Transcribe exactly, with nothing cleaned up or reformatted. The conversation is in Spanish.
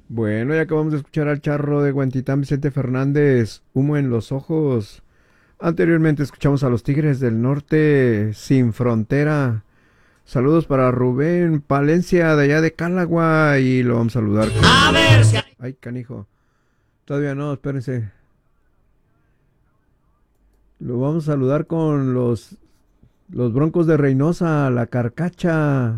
Bueno, ya acabamos de escuchar al charro de Huentitán, Vicente Fernández, Humo en los ojos. Anteriormente escuchamos a los Tigres del Norte, Sin Frontera. Saludos para Rubén Palencia de allá de Calagua y lo vamos a saludar con... A ver si... Ay, canijo. Todavía no, espérense. Lo vamos a saludar con los, los Broncos de Reynosa, la Carcacha.